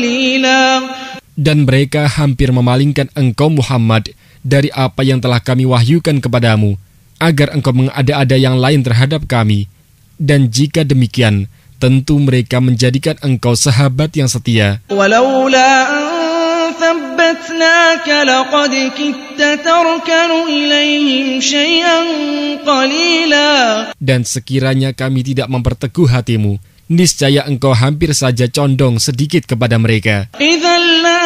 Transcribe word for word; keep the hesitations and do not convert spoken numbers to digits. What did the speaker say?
Dan mereka hampir memalingkan engkau Muhammad dari apa yang telah kami wahyukan kepadamu, agar engkau mengada-ada yang lain terhadap kami. Dan jika demikian, tentu mereka menjadikan engkau sahabat yang setia. Dan sekiranya kami tidak memperteguh hatimu, niscaya engkau hampir saja condong sedikit kepada mereka.